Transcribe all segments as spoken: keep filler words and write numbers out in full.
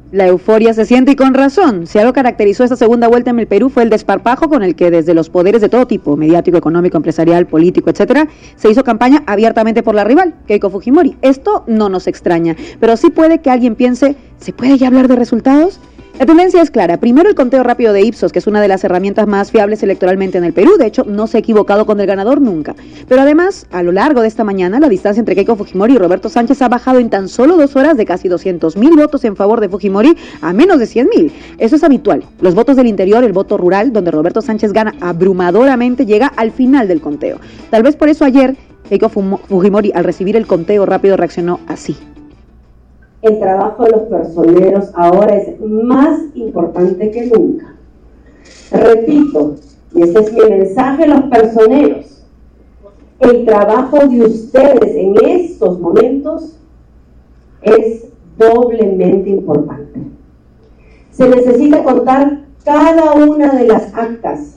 La euforia se siente y con razón. Si algo caracterizó esta segunda vuelta en el Perú fue el desparpajo con el que desde los poderes de todo tipo, mediático, económico, empresarial, político, etcétera, se hizo campaña abiertamente por la rival, Keiko Fujimori. Esto no nos extraña, pero sí puede que alguien piense, ¿se puede ya hablar de resultados? La tendencia es clara. Primero el conteo rápido de Ipsos, que es una de las herramientas más fiables electoralmente en el Perú. De hecho, no se ha equivocado con el ganador nunca. Pero además, a lo largo de esta mañana, la distancia entre Keiko Fujimori y Roberto Sánchez ha bajado en tan solo dos horas de casi doscientos mil votos en favor de Fujimori a menos de cien mil. Eso es habitual. Los votos del interior, el voto rural, donde Roberto Sánchez gana abrumadoramente, llega al final del conteo. Tal vez por eso ayer, Keiko Fujimori, al recibir el conteo rápido, reaccionó así. El trabajo de los personeros ahora es más importante que nunca. Repito, y ese es mi mensaje a los personeros, el trabajo de ustedes en estos momentos es doblemente importante. Se necesita contar cada una de las actas.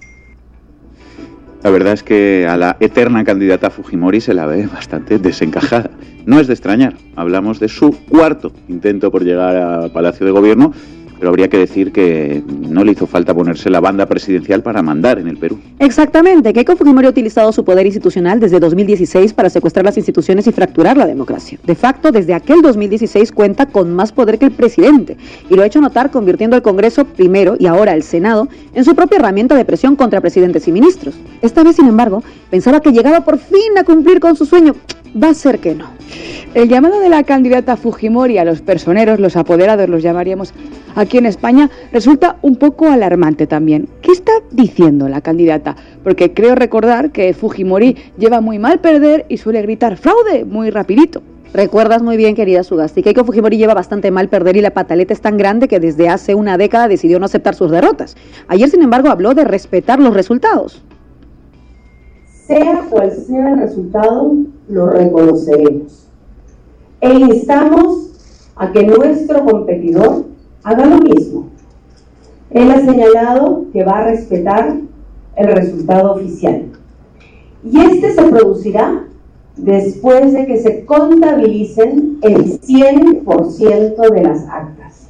La verdad es que a la eterna candidata Fujimori se la ve bastante desencajada. No es de extrañar, hablamos de su cuarto intento por llegar a Palacio de Gobierno, pero habría que decir que no le hizo falta ponerse la banda presidencial para mandar en el Perú. Exactamente, Keiko Fujimori ha utilizado su poder institucional desde dos mil dieciséis para secuestrar las instituciones y fracturar la democracia. De facto, desde aquel dos mil dieciséis cuenta con más poder que el presidente, y lo ha hecho notar convirtiendo al Congreso primero y ahora al Senado en su propia herramienta de presión contra presidentes y ministros. Esta vez, sin embargo, pensaba que llegaba por fin a cumplir con su sueño. Va a ser que no. El llamado de la candidata Fujimori a los personeros, los apoderados los llamaríamos aquí en España, resulta un poco alarmante también. ¿Qué está diciendo la candidata? Porque creo recordar que Fujimori lleva muy mal perder y suele gritar fraude muy rapidito. Recuerdas muy bien, querida Sugasti, Keiko Fujimori lleva bastante mal perder y la pataleta es tan grande que desde hace una década decidió no aceptar sus derrotas. Ayer, sin embargo, habló de respetar los resultados. Sea cual sea el resultado, lo reconoceremos. E instamos a que nuestro competidor haga lo mismo. Él ha señalado que va a respetar el resultado oficial. Y este se producirá después de que se contabilicen el cien por ciento de las actas.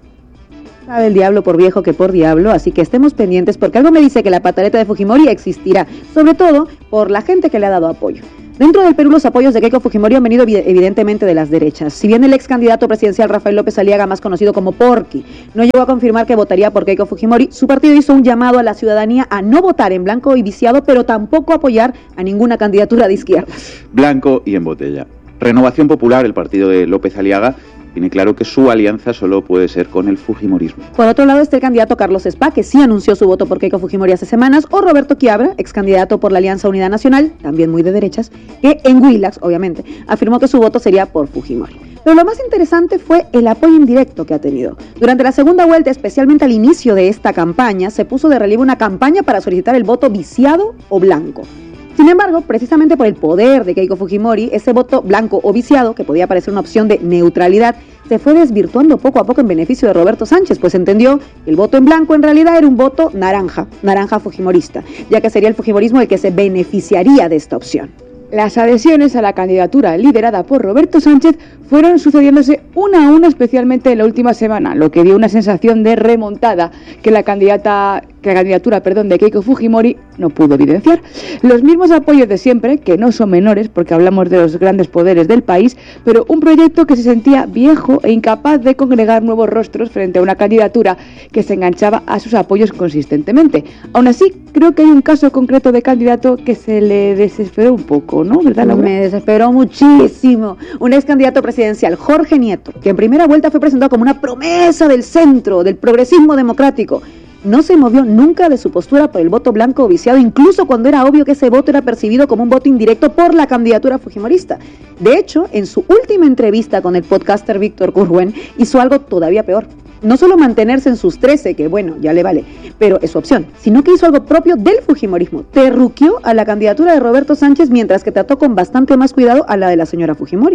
Sabe el diablo por viejo que por diablo, así que estemos pendientes porque algo me dice que la pataleta de Fujimori existirá, sobre todo por la gente que le ha dado apoyo. Dentro del Perú los apoyos de Keiko Fujimori han venido evidentemente de las derechas. Si bien el ex candidato presidencial Rafael López Aliaga, más conocido como Porky, no llegó a confirmar que votaría por Keiko Fujimori, su partido hizo un llamado a la ciudadanía a no votar en blanco y viciado, pero tampoco apoyar a ninguna candidatura de izquierdas. Blanco y en botella. Renovación Popular, el partido de López Aliaga, tiene claro que su alianza solo puede ser con el fujimorismo. Por otro lado está el candidato Carlos Spa, que sí anunció su voto por Keiko Fujimori hace semanas, o Roberto Quiabra, ex candidato por la Alianza Unidad Nacional, también muy de derechas, que en Willax, obviamente, afirmó que su voto sería por Fujimori. Pero lo más interesante fue el apoyo indirecto que ha tenido. Durante la segunda vuelta, especialmente al inicio de esta campaña, se puso de relieve una campaña para solicitar el voto viciado o blanco. Sin embargo, precisamente por el poder de Keiko Fujimori, ese voto blanco o viciado, que podía parecer una opción de neutralidad, se fue desvirtuando poco a poco en beneficio de Roberto Sánchez, pues entendió que el voto en blanco en realidad era un voto naranja, naranja fujimorista, ya que sería el fujimorismo el que se beneficiaría de esta opción. Las adhesiones a la candidatura liderada por Roberto Sánchez fueron sucediéndose una a una, especialmente en la última semana, lo que dio una sensación de remontada que la candidata, que la candidatura, perdón, de Keiko Fujimori no pudo evidenciar. Los mismos apoyos de siempre, que no son menores porque hablamos de los grandes poderes del país, pero un proyecto que se sentía viejo e incapaz de congregar nuevos rostros frente a una candidatura que se enganchaba a sus apoyos consistentemente. Aún así, creo que hay un caso concreto de candidato que se le desesperó un poco, ¿no? ¿Verdad, Laura? Me desesperó muchísimo. Un ex candidato presidencial, Jorge Nieto, que en primera vuelta fue presentado como una promesa del centro, del progresismo democrático, no se movió nunca de su postura por el voto blanco o viciado, incluso cuando era obvio que ese voto era percibido como un voto indirecto por la candidatura fujimorista. De hecho, en su última entrevista con el podcaster Víctor Curwen, hizo algo todavía peor. No solo mantenerse en sus trece, que bueno, ya le vale, pero es su opción, sino que hizo algo propio del fujimorismo. Terruqueó a la candidatura de Roberto Sánchez, mientras que trató con bastante más cuidado a la de la señora Fujimori.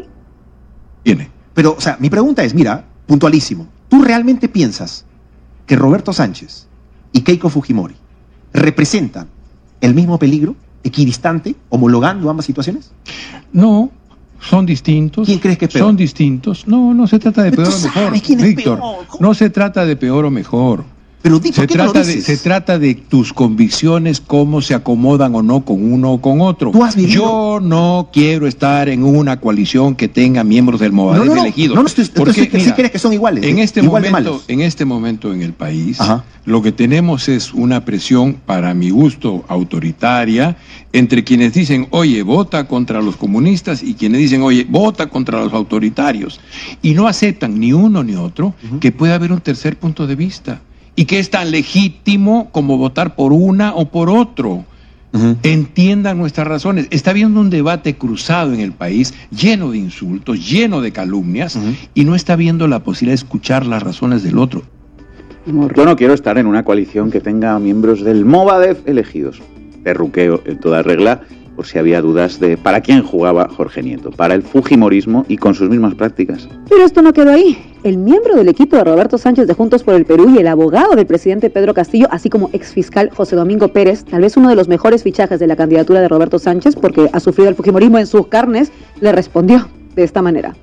Viene, pero, o sea, mi pregunta es, mira, puntualísimo, ¿tú realmente piensas que Roberto Sánchez y Keiko Fujimori representan el mismo peligro, equidistante, homologando ambas situaciones? No, son distintos. ¿Quién crees que es peor? Son distintos. No, no se trata de peor o mejor, Víctor. No se trata de peor o mejor. Pero di, ¿por se qué trata no lo de, dices? se trata de tus convicciones, cómo se acomodan o no con uno o con otro. ¿Tú has vivido? Yo no quiero estar en una coalición que tenga miembros del Movadef No, no, no. elegidos. No, no, estoy- porque, entonces, ¿sí crees que son iguales? En este, Igual de momento, malos. en este momento en el país, Ajá. lo que tenemos es una presión, para mi gusto, autoritaria, entre quienes dicen, oye, vota contra los comunistas, y quienes dicen, oye, vota contra los autoritarios. Y no aceptan ni uno ni otro uh-huh. que pueda haber un tercer punto de vista. Y que es tan legítimo como votar por una o por otro. Uh-huh. Entiendan nuestras razones. Está habiendo un debate cruzado en el país, lleno de insultos, lleno de calumnias, uh-huh. y no está habiendo la posibilidad de escuchar las razones del otro. Yo no quiero estar en una coalición que tenga miembros del Movadef elegidos. Perruqueo en toda regla, por si había dudas de para quién jugaba Jorge Nieto, para el fujimorismo y con sus mismas prácticas. Pero esto no quedó ahí. El miembro del equipo de Roberto Sánchez de Juntos por el Perú y el abogado del presidente Pedro Castillo, así como exfiscal José Domingo Pérez, tal vez uno de los mejores fichajes de la candidatura de Roberto Sánchez, porque ha sufrido el fujimorismo en sus carnes, le respondió de esta manera.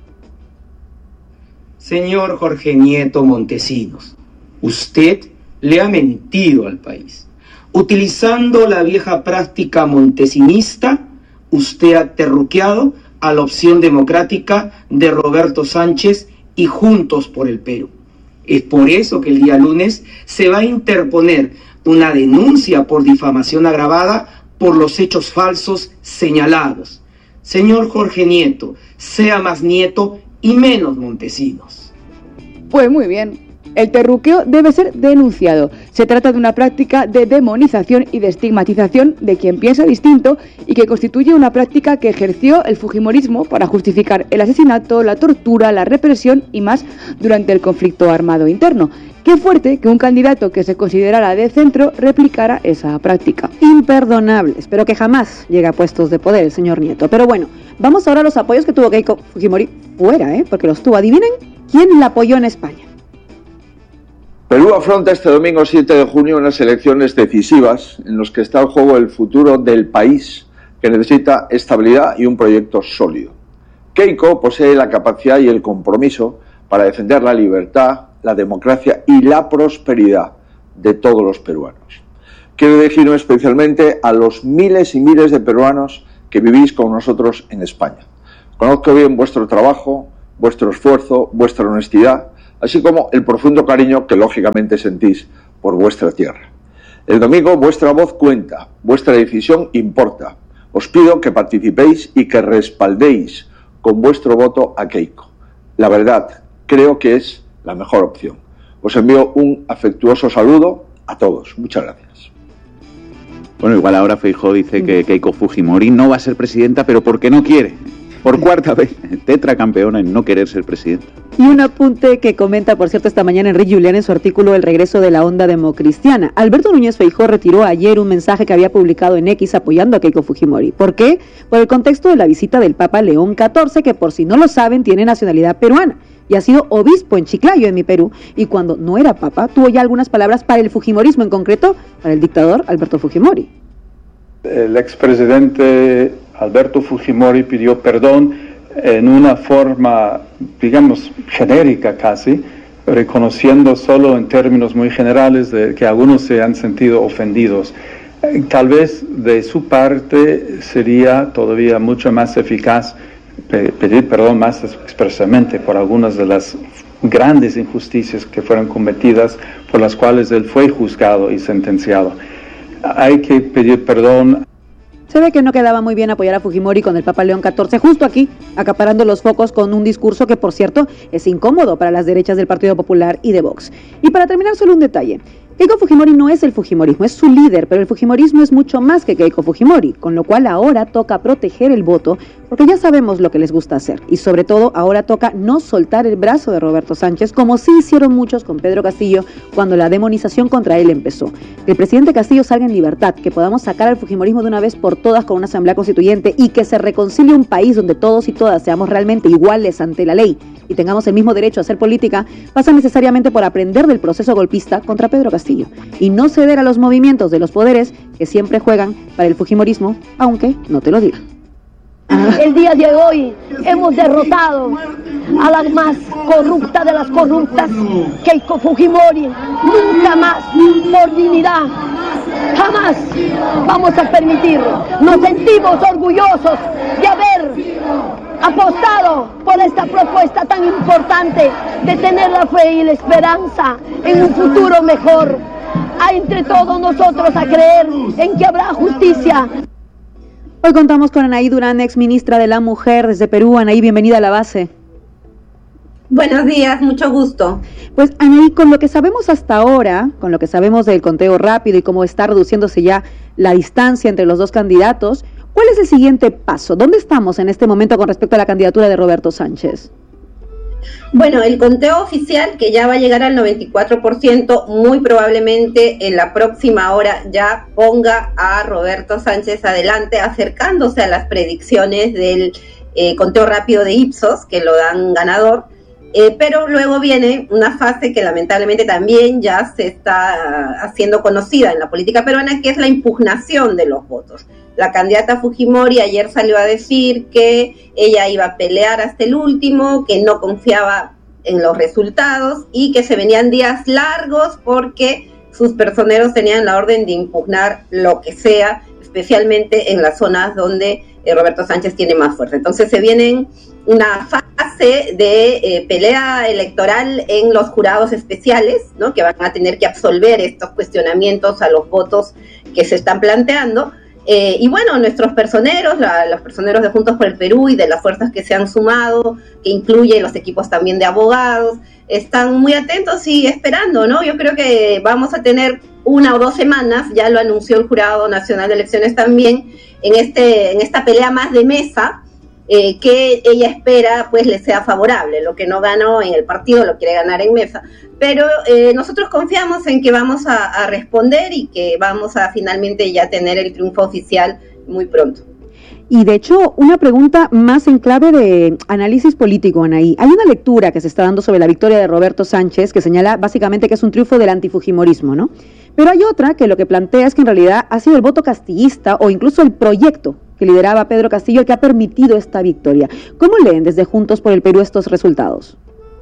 Señor Jorge Nieto Montesinos, usted le ha mentido al país. Utilizando la vieja práctica montesinista, usted ha terruqueado a la opción democrática de Roberto Sánchez y Juntos por el Perú. Es por eso que el día lunes se va a interponer una denuncia por difamación agravada por los hechos falsos señalados. Señor Jorge Nieto, sea más Nieto y menos Montesinos. Pues muy bien. El terruqueo debe ser denunciado. Se trata de una práctica de demonización y de estigmatización de quien piensa distinto y que constituye una práctica que ejerció el fujimorismo para justificar el asesinato, la tortura, la represión y más durante el conflicto armado interno. Qué fuerte que un candidato que se considerara de centro replicara esa práctica. Imperdonable. Espero que jamás llegue a puestos de poder el señor Nieto. Pero bueno, vamos ahora a los apoyos que tuvo Keiko Fujimori fuera, ¿eh? Porque los tuvo. Adivinen quién la apoyó en España. Perú afronta este domingo siete de junio unas elecciones decisivas en las que está en juego el futuro del país, que necesita estabilidad y un proyecto sólido. Keiko posee la capacidad y el compromiso para defender la libertad, la democracia y la prosperidad de todos los peruanos. Quiero dirigirme especialmente a los miles y miles de peruanos que vivís con nosotros en España. Conozco bien vuestro trabajo, vuestro esfuerzo, vuestra honestidad, así como el profundo cariño que lógicamente sentís por vuestra tierra. El domingo vuestra voz cuenta, vuestra decisión importa. Os pido que participéis y que respaldéis con vuestro voto a Keiko. La verdad, creo que es la mejor opción. Os envío un afectuoso saludo a todos. Muchas gracias. Bueno, igual ahora Feijóo dice que Keiko Fujimori no va a ser presidenta, pero porque no quiere. Por cuarta vez, tetracampeona en no querer ser presidenta. Y un apunte que comenta, por cierto, esta mañana Enrique Julián en su artículo El regreso de la onda democristiana. Alberto Núñez Feijóo retiró ayer un mensaje que había publicado en X apoyando a Keiko Fujimori. ¿Por qué? Por el contexto de la visita del Papa León catorce, que por si no lo saben, tiene nacionalidad peruana y ha sido obispo en Chiclayo, en mi Perú, y cuando no era papa, tuvo ya algunas palabras para el fujimorismo, en concreto, para el dictador Alberto Fujimori. El expresidente Alberto Fujimori pidió perdón en una forma, digamos, genérica casi, reconociendo solo en términos muy generales de que algunos se han sentido ofendidos. Tal vez de su parte sería todavía mucho más eficaz pedir perdón más expresamente por algunas de las grandes injusticias que fueron cometidas, por las cuales él fue juzgado y sentenciado. Hay que pedir perdón. Se ve que no quedaba muy bien apoyar a Fujimori con el Papa León catorce, justo aquí, acaparando los focos con un discurso que, por cierto, es incómodo para las derechas del Partido Popular y de Vox. Y para terminar, solo un detalle. Keiko Fujimori no es el fujimorismo, es su líder, pero el fujimorismo es mucho más que Keiko Fujimori, con lo cual ahora toca proteger el voto, porque ya sabemos lo que les gusta hacer, y sobre todo ahora toca no soltar el brazo de Roberto Sánchez, como sí hicieron muchos con Pedro Castillo cuando la demonización contra él empezó. Que el presidente Castillo salga en libertad, que podamos sacar al fujimorismo de una vez por todas con una asamblea constituyente y que se reconcilie un país donde todos y todas seamos realmente iguales ante la ley y tengamos el mismo derecho a hacer política, pasa necesariamente por aprender del proceso golpista contra Pedro Castillo y no ceder a los movimientos de los poderes que siempre juegan para el fujimorismo, aunque no te lo digan. El día de hoy hemos derrotado a la más corrupta de las corruptas, Keiko Fujimori. Nunca más, por dignidad, jamás vamos a permitirlo. Nos sentimos orgullosos de haber apostado por esta propuesta tan importante de tener la fe y la esperanza en un futuro mejor. A entre todos nosotros a creer en que habrá justicia. Hoy contamos con Anaí Durán, ex ministra de la Mujer desde Perú. Anaí, bienvenida a La Base. Buenos días, mucho gusto. Pues Anaí, con lo que sabemos hasta ahora, con lo que sabemos del conteo rápido y cómo está reduciéndose ya la distancia entre los dos candidatos, ¿cuál es el siguiente paso? ¿Dónde estamos en este momento con respecto a la candidatura de Roberto Sánchez? Bueno, el conteo oficial, que ya va a llegar al noventa y cuatro por ciento, muy probablemente en la próxima hora ya ponga a Roberto Sánchez adelante, acercándose a las predicciones del eh, conteo rápido de Ipsos, que lo dan ganador. Eh, pero luego viene una fase que lamentablemente también ya se está haciendo conocida en la política peruana, que es la impugnación de los votos. La candidata Fujimori ayer salió a decir que ella iba a pelear hasta el último, que no confiaba en los resultados y que se venían días largos porque sus personeros tenían la orden de impugnar lo que sea, especialmente en las zonas donde eh, Roberto Sánchez tiene más fuerza. Entonces se vienen una fase de eh, pelea electoral en los jurados especiales, ¿no?, que van a tener que absolver estos cuestionamientos a los votos que se están planteando. Eh, y bueno, nuestros personeros, la, los personeros de Juntos por el Perú y de las fuerzas que se han sumado, que incluye los equipos también de abogados, están muy atentos y esperando, ¿no? Yo creo que vamos a tener una o dos semanas, ya lo anunció el Jurado Nacional de Elecciones también, en, este, en esta pelea más de mesa, eh, que ella espera pues le sea favorable. Lo que no ganó en el partido lo quiere ganar en mesa. Pero eh, nosotros confiamos en que vamos a, a responder y que vamos a finalmente ya tener el triunfo oficial muy pronto. Y de hecho, una pregunta más en clave de análisis político, Anaí. Hay una lectura que se está dando sobre la victoria de Roberto Sánchez que señala básicamente que es un triunfo del antifujimorismo, ¿no? Pero hay otra que lo que plantea es que en realidad ha sido el voto castillista o incluso el proyecto que lideraba Pedro Castillo el que ha permitido esta victoria. ¿Cómo leen desde Juntos por el Perú estos resultados?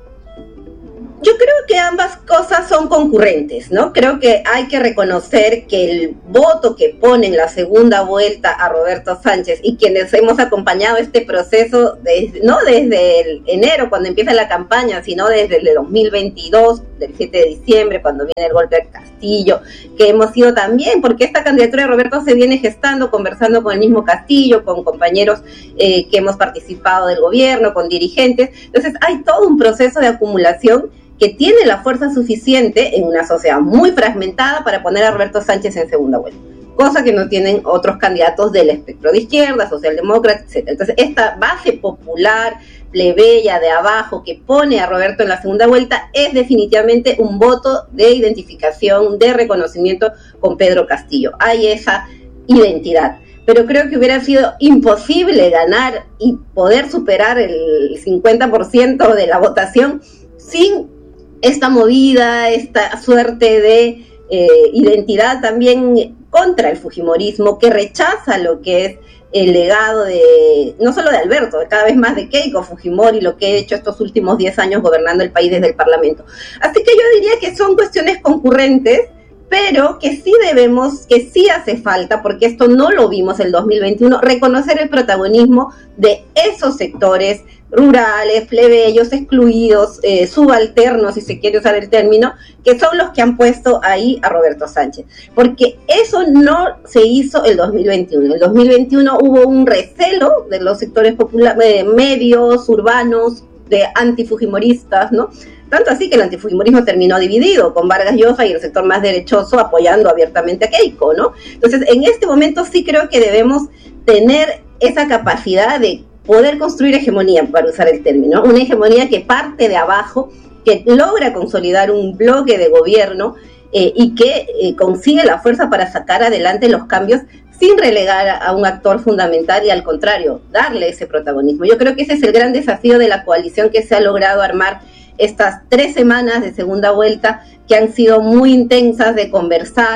Yo creo que ambas cosas son concurrentes, ¿no? Creo que hay que reconocer que el voto que pone en la segunda vuelta a Roberto Sánchez y quienes hemos acompañado este proceso, desde, no desde el enero cuando empieza la campaña, sino desde el dos mil veintidós, del siete de diciembre, cuando viene el golpe al Castillo, que hemos sido también, porque esta candidatura de Roberto se viene gestando, conversando con el mismo Castillo, con compañeros eh, que hemos participado del gobierno, con dirigentes. Entonces hay todo un proceso de acumulación que tiene la fuerza suficiente en una sociedad muy fragmentada para poner a Roberto Sánchez en segunda vuelta, cosa que no tienen otros candidatos del espectro de izquierda, socialdemócrata, etcétera. Entonces, esta base popular, plebeya, de abajo, que pone a Roberto en la segunda vuelta, es definitivamente un voto de identificación, de reconocimiento con Pedro Castillo. Hay esa identidad. Pero creo que hubiera sido imposible ganar y poder superar el cincuenta por ciento de la votación sin esta movida, esta suerte de eh, identidad también contra el fujimorismo, que rechaza lo que es el legado de, no solo de Alberto, cada vez más de Keiko Fujimori, lo que ha hecho estos últimos diez años gobernando el país desde el Parlamento. Así que yo diría que son cuestiones concurrentes, pero que sí debemos, que sí hace falta, porque esto no lo vimos el dos mil veintiuno, reconocer el protagonismo de esos sectores rurales, plebeyos, excluidos, eh, subalternos, si se quiere usar el término, que son los que han puesto ahí a Roberto Sánchez. Porque eso no se hizo el dos mil veintiuno. En el dos mil veintiuno hubo un recelo de los sectores populares, eh, medios, urbanos, de antifujimoristas, ¿no? Tanto así que el antifujimorismo terminó dividido, con Vargas Llosa y el sector más derechoso apoyando abiertamente a Keiko, ¿no? Entonces, en este momento sí creo que debemos tener esa capacidad de poder construir hegemonía, para usar el término, una hegemonía que parte de abajo, que logra consolidar un bloque de gobierno eh, y que eh, consigue la fuerza para sacar adelante los cambios sin relegar a un actor fundamental y al contrario, darle ese protagonismo. Yo creo que ese es el gran desafío de la coalición que se ha logrado armar estas tres semanas de segunda vuelta, que han sido muy intensas de conversar,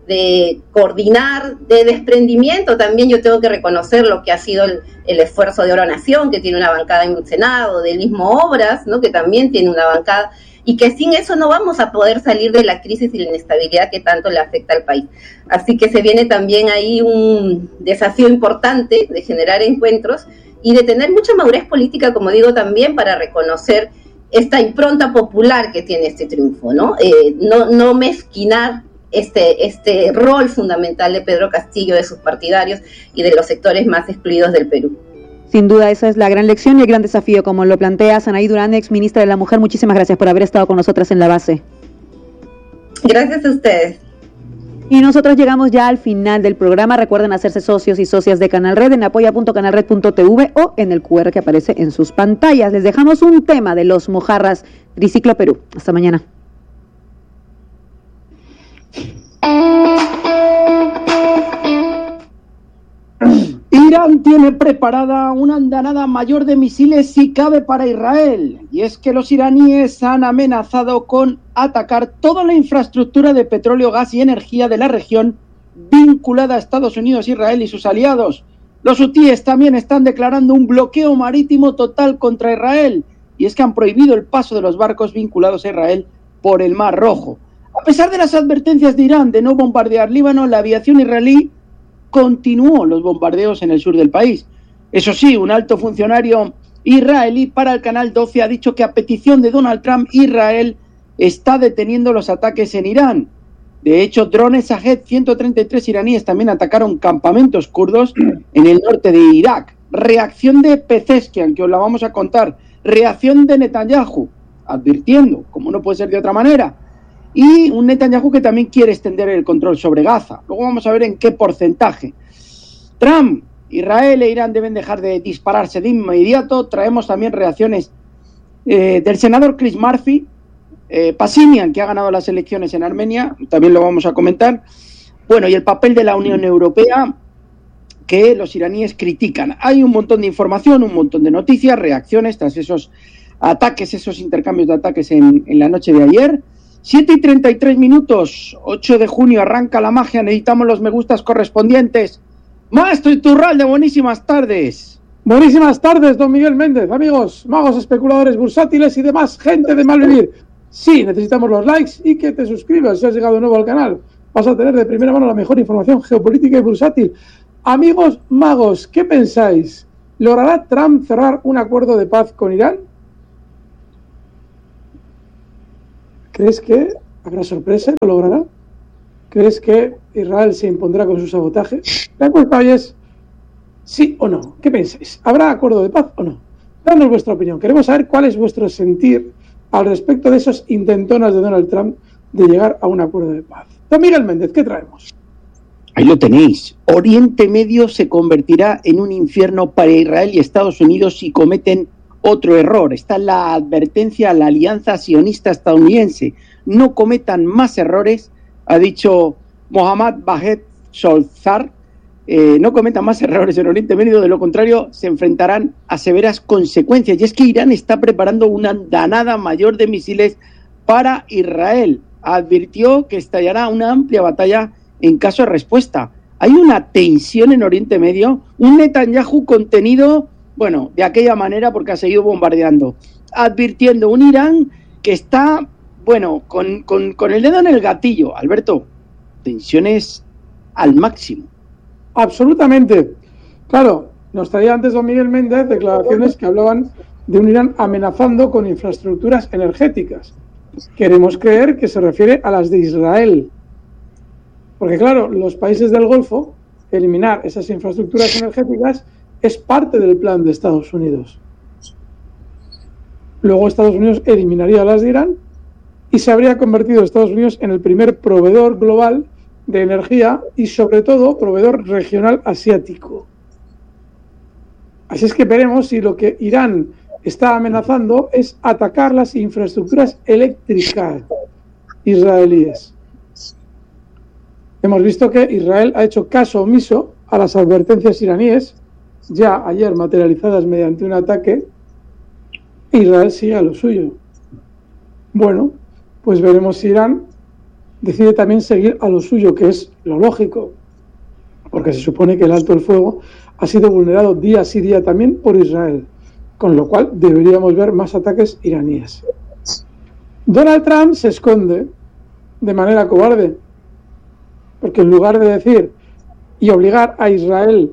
de coordinar, de desprendimiento también. Yo tengo que reconocer lo que ha sido el, el esfuerzo de Oro Nación, que tiene una bancada en el Senado, del mismo Obras, ¿no?, que también tiene una bancada, y que sin eso no vamos a poder salir de la crisis y la inestabilidad que tanto le afecta al país. Así que se viene también ahí un desafío importante de generar encuentros y de tener mucha madurez política, como digo, también para reconocer esta impronta popular que tiene este triunfo, ¿no? Eh, no, no mezquinar este, este rol fundamental de Pedro Castillo, de sus partidarios y de los sectores más excluidos del Perú. Sin duda esa es la gran lección y el gran desafío, como lo plantea Sanaí Durán, ex ministra de la Mujer. Muchísimas gracias por haber estado con nosotras en La Base. Gracias a ustedes. Y nosotros llegamos ya al final del programa. Recuerden hacerse socios y socias de Canal Red en apoya punto canalred punto t v o en el cu erre que aparece en sus pantallas. Les dejamos un tema de Los Mojarras, Triciclo Perú. Hasta mañana. Irán tiene preparada una andanada mayor de misiles si cabe para Israel, y es que los iraníes han amenazado con atacar toda la infraestructura de petróleo, gas y energía de la región vinculada a Estados Unidos, Israel y sus aliados. Los hutíes también están declarando un bloqueo marítimo total contra Israel, y es que han prohibido el paso de los barcos vinculados a Israel por el Mar Rojo. A pesar de las advertencias de Irán de no bombardear Líbano, la aviación israelí continuó los bombardeos en el sur del país. Eso sí, un alto funcionario israelí para el Canal doce ha dicho que a petición de Donald Trump, Israel está deteniendo los ataques en Irán. De hecho, drones Shahed ciento treinta y tres iraníes también atacaron campamentos kurdos en el norte de Irak. Reacción de Pezeshkian, que os la vamos a contar. Reacción de Netanyahu, advirtiendo, como no puede ser de otra manera. Y un Netanyahu que también quiere extender el control sobre Gaza. Luego vamos a ver en qué porcentaje. Trump, Israel e Irán deben dejar de dispararse de inmediato. Traemos también reacciones eh, del senador Chris Murphy, eh, Pashinyan, que ha ganado las elecciones en Armenia, también lo vamos a comentar. Bueno, y el papel de la Unión Europea, que los iraníes critican. Hay un montón de información, un montón de noticias, reacciones tras esos ataques, esos intercambios de ataques en, en la noche de ayer. siete y treinta y tres minutos, ocho de junio, arranca la magia, necesitamos los me gustas correspondientes. Maestro Iturralde, buenísimas tardes. Buenísimas tardes, don Miguel Méndez, amigos, magos, especuladores, bursátiles y demás gente de mal vivir. Sí, necesitamos los likes y que te suscribas si has llegado nuevo al canal. Vas a tener de primera mano la mejor información geopolítica y bursátil. Amigos magos, ¿qué pensáis? ¿Logrará Trump cerrar un acuerdo de paz con Irán? ¿Crees que habrá sorpresa? ¿Lo logrará? ¿Crees que Israel se impondrá con su sabotaje? La encuesta hoy es sí o no. ¿Qué pensáis? ¿Habrá acuerdo de paz o no? Danos vuestra opinión. Queremos saber cuál es vuestro sentir al respecto de esos intentonas de Donald Trump de llegar a un acuerdo de paz. Don Miguel Méndez, ¿qué traemos? Ahí lo tenéis. Oriente Medio se convertirá en un infierno para Israel y Estados Unidos si cometen otro error. Está la advertencia a la alianza sionista estadounidense. No cometan más errores, ha dicho Mohammad Bahed Solzar. Eh, no cometan más errores en Oriente Medio, de lo contrario se enfrentarán a severas consecuencias. Y es que Irán está preparando una andanada mayor de misiles para Israel. Advirtió que estallará una amplia batalla en caso de respuesta. Hay una tensión en Oriente Medio, un Netanyahu contenido, bueno, de aquella manera porque ha seguido bombardeando, advirtiendo un Irán que está, bueno, con, con, con el dedo en el gatillo. Alberto, tensiones al máximo. Absolutamente. Claro, nos traía antes don Miguel Méndez declaraciones que hablaban de un Irán amenazando con infraestructuras energéticas. Queremos creer que se refiere a las de Israel. Porque claro, los países del Golfo, eliminar esas infraestructuras energéticas es parte del plan de Estados Unidos. Luego Estados Unidos eliminaría las de Irán y se habría convertido Estados Unidos en el primer proveedor global de energía y sobre todo proveedor regional asiático. Así es que veremos si lo que Irán está amenazando es atacar las infraestructuras eléctricas israelíes. Hemos visto que Israel ha hecho caso omiso a las advertencias iraníes, ya ayer materializadas mediante un ataque. Israel sigue a lo suyo. Bueno, pues veremos si Irán decide también seguir a lo suyo, que es lo lógico, porque se supone que el alto el fuego ha sido vulnerado día sí día también por Israel, con lo cual deberíamos ver más ataques iraníes. Donald Trump se esconde de manera cobarde, porque en lugar de decir y obligar a Israel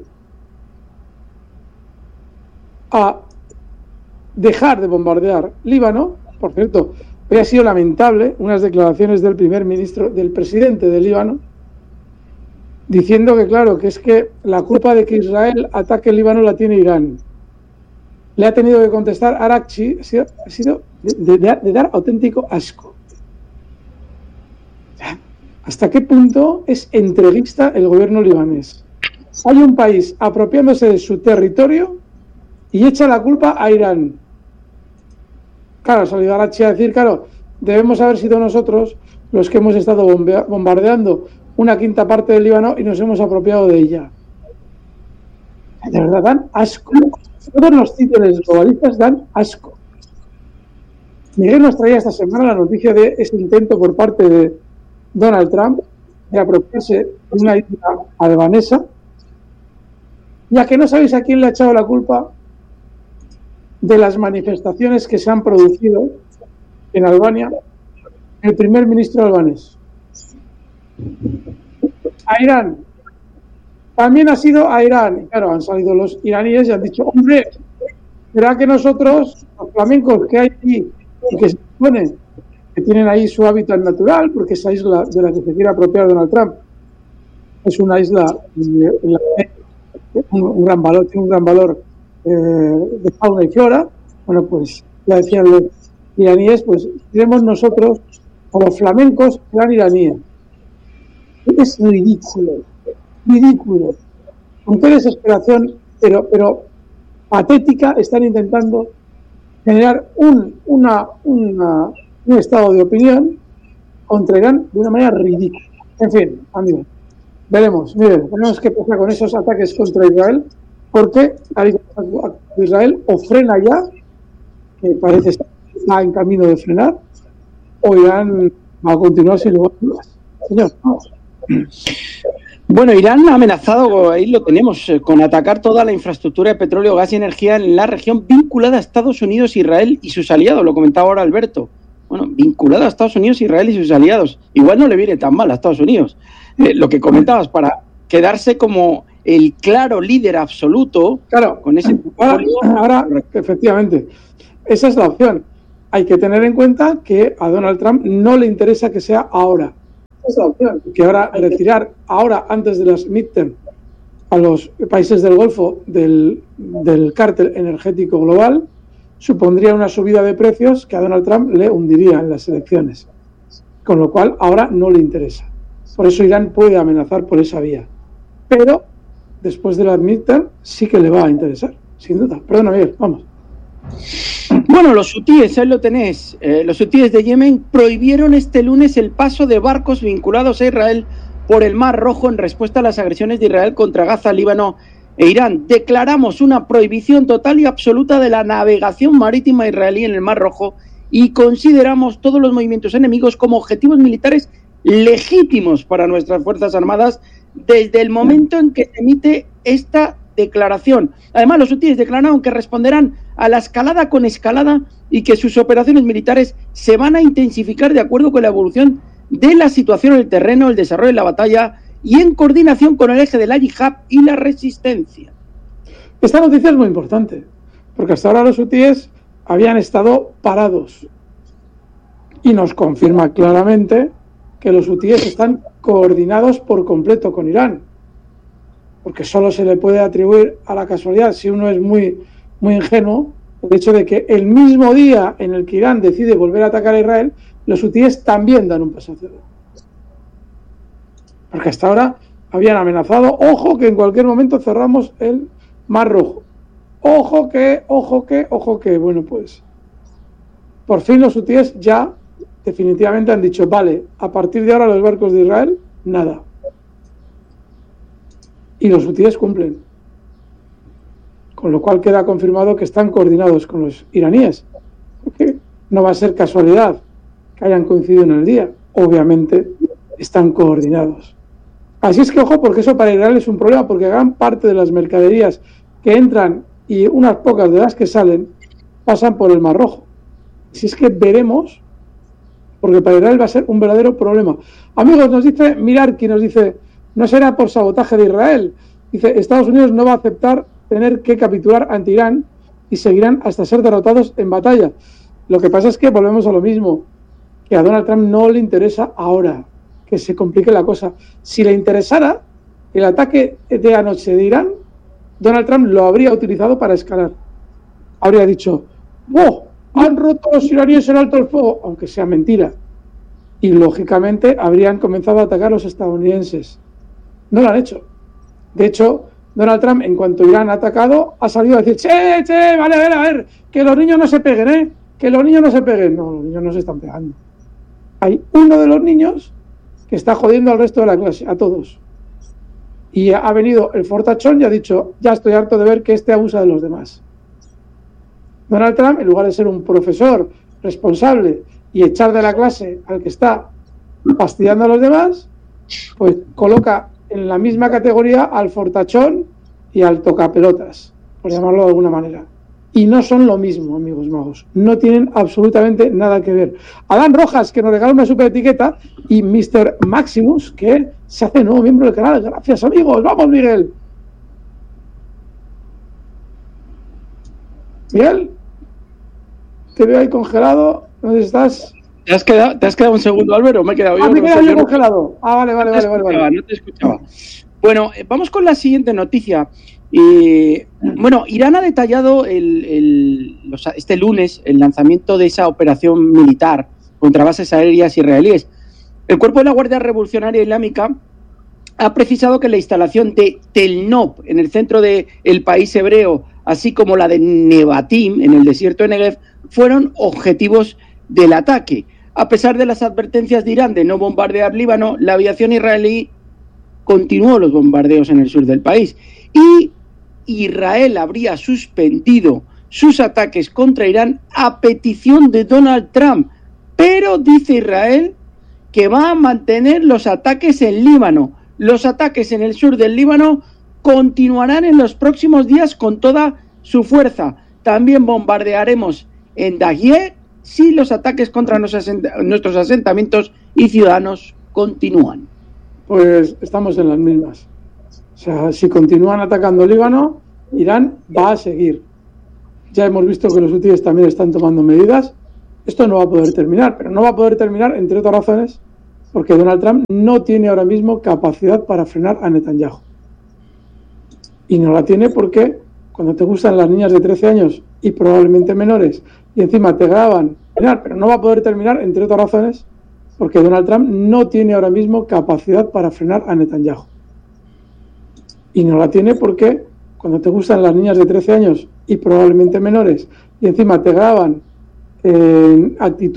a dejar de bombardear Líbano, por cierto, hoy ha sido lamentable unas declaraciones del primer ministro, del presidente de Líbano, diciendo que claro, que es que la culpa de que Israel ataque el Líbano la tiene Irán. Le ha tenido que contestar Arakchi, ha sido, ha sido de, de, de dar auténtico asco. ¿Hasta qué punto es entreguista el gobierno libanés? Hay un país apropiándose de su territorio y echa la culpa a Irán. Claro, ha salido Arakchi a decir, claro, debemos haber sido nosotros los que hemos estado bombardeando una quinta parte del Líbano y nos hemos apropiado de ella. De verdad, dan asco. Todos los títulos globalistas dan asco. Miguel nos traía esta semana la noticia de ese intento por parte de Donald Trump de apropiarse de una isla albanesa. Ya que no sabéis a quién le ha echado la culpa de las manifestaciones que se han producido en Albania, el primer ministro albanés. A Irán. También ha sido a Irán. Y claro, han salido los iraníes y han dicho, hombre, ¿será que nosotros, los flamencos que hay aquí, y que se supone que tienen ahí su hábitat natural, porque esa isla de la que se quiere apropiar Donald Trump es una isla en la que un, un gran valor, tiene un gran valor eh, de fauna y flora, bueno, pues ya decían los iraníes, pues tenemos nosotros, o los flamencos, eran iraníes. Es ridículo, ridículo. Con qué desesperación, pero, pero patética, están intentando generar un, una, una, un estado de opinión contra Irán de una manera ridícula. En fin, amigos, veremos. Miren, tenemos que pasar con esos ataques contra Israel, porque Israel o frena ya, que parece estar en camino de frenar, o Irán va a continuar sin lugar a dudas. Señor, vamos. Bueno, Irán ha amenazado, ahí lo tenemos, con atacar toda la infraestructura de petróleo, gas y energía en la región vinculada a Estados Unidos, Israel y sus aliados, lo comentaba ahora Alberto. Bueno, vinculada a Estados Unidos, Israel y sus aliados. Igual no le viene tan mal a Estados Unidos. Eh, lo que comentabas, para quedarse como el claro líder absoluto. Claro, con ese ahora, ahora efectivamente, esa es la opción. Hay que tener en cuenta que a Donald Trump no le interesa que sea ahora. Es la opción, que ahora retirar ahora antes de las midterm a los países del Golfo del, del cártel energético global supondría una subida de precios que a Donald Trump le hundiría en las elecciones, con lo cual ahora no le interesa. Por eso Irán puede amenazar por esa vía, pero después de la midterm sí que le va a interesar, sin duda. Perdona, Miguel, vamos. Bueno, los hutíes, ahí lo tenés, eh, los hutíes de Yemen prohibieron este lunes el paso de barcos vinculados a Israel por el Mar Rojo en respuesta a las agresiones de Israel contra Gaza, Líbano e Irán. Declaramos una prohibición total y absoluta de la navegación marítima israelí en el Mar Rojo y consideramos todos los movimientos enemigos como objetivos militares legítimos para nuestras Fuerzas Armadas desde el momento en que se emite esta declaración. Además, los hutíes declararon que responderán a la escalada con escalada y que sus operaciones militares se van a intensificar de acuerdo con la evolución de la situación en el terreno, el desarrollo de la batalla y en coordinación con el eje de la yihad y la resistencia. Esta noticia es muy importante, porque hasta ahora los hutíes habían estado parados y nos confirma claramente que los hutíes están coordinados por completo con Irán, porque solo se le puede atribuir a la casualidad, si uno es muy, muy ingenuo, el hecho de que el mismo día en el que Irán decide volver a atacar a Israel, los hutíes también dan un paso hacia adelante. Porque hasta ahora habían amenazado, ojo que en cualquier momento cerramos el Mar Rojo. Ojo que, ojo que, ojo que. Bueno, pues por fin los hutíes ya definitivamente han dicho, vale, a partir de ahora los barcos de Israel, nada. Y los hutíes cumplen. Con lo cual queda confirmado que están coordinados con los iraníes. Porque no va a ser casualidad que hayan coincidido en el día. Obviamente están coordinados. Así es que ojo, porque eso para Israel es un problema, porque gran parte de las mercaderías que entran y unas pocas de las que salen pasan por el Mar Rojo. Así es que veremos, porque para Israel va a ser un verdadero problema. Amigos, nos dice Mirarki, nos dice, no será por sabotaje de Israel. Dice, Estados Unidos no va a aceptar tener que capitular ante Irán y seguirán hasta ser derrotados en batalla. Lo que pasa es que volvemos a lo mismo, que a Donald Trump no le interesa ahora que se complique la cosa. Si le interesara el ataque de anoche de Irán, Donald Trump lo habría utilizado para escalar. Habría dicho, ¡oh! Han roto los iraníes el alto el fuego, aunque sea mentira. Y lógicamente habrían comenzado a atacar a los estadounidenses. No lo han hecho. De hecho, Donald Trump, en cuanto Irán ha atacado, ha salido a decir, che, che, vale, a ver, a ver, que los niños no se peguen, ¿eh? Que los niños no se peguen. No, los niños no se están pegando. Hay uno de los niños que está jodiendo al resto de la clase, a todos. Y ha venido el fortachón y ha dicho, ya estoy harto de ver que este abusa de los demás. Donald Trump, en lugar de ser un profesor responsable y echar de la clase al que está fastidiando a los demás, pues coloca en la misma categoría al fortachón y al tocapelotas, por llamarlo de alguna manera. Y no son lo mismo, amigos magos. No tienen absolutamente nada que ver. Adán Rojas, que nos regala una super etiqueta, y mister Maximus, que se hace nuevo miembro del canal. Gracias, amigos. ¡Vamos, Miguel! Miguel, te veo ahí congelado. ¿Dónde estás? ¿Te has quedado, te has quedado un segundo, Álvaro? Me he quedado ah, yo. me he quedado no yo sé, congelado. Ah, vale, vale, no vale, vale, vale. No te escuchaba. Bueno, eh, vamos con la siguiente noticia. Eh, bueno, Irán ha detallado el, el, los, este lunes el lanzamiento de esa operación militar contra bases aéreas israelíes. El cuerpo de la Guardia Revolucionaria Islámica ha precisado que la instalación de Tel Nob en el centro del país hebreo, así como la de Nevatim en el desierto de Negev, fueron objetivos del ataque. A pesar de las advertencias de Irán de no bombardear Líbano, la aviación israelí continuó los bombardeos en el sur del país. Y Israel habría suspendido sus ataques contra Irán a petición de Donald Trump, pero dice Israel que va a mantener los ataques en Líbano. Los ataques en el sur del Líbano continuarán en los próximos días con toda su fuerza. También bombardearemos en Dahieh si los ataques contra nuestros asentamientos y ciudadanos continúan. Pues estamos en las mismas. O sea, si continúan atacando Líbano, Irán va a seguir. Ya hemos visto que los hutíes también están tomando medidas. Esto no va a poder terminar, pero no va a poder terminar, entre otras razones, porque Donald Trump no tiene ahora mismo capacidad para frenar a Netanyahu. Y no la tiene porque cuando te gustan las niñas de trece años y probablemente menores, y encima te graban, pero no va a poder terminar, entre otras razones, porque Donald Trump no tiene ahora mismo capacidad para frenar a Netanyahu. Y no la tiene porque cuando te gustan las niñas de trece años y probablemente menores, y encima te graban en actitud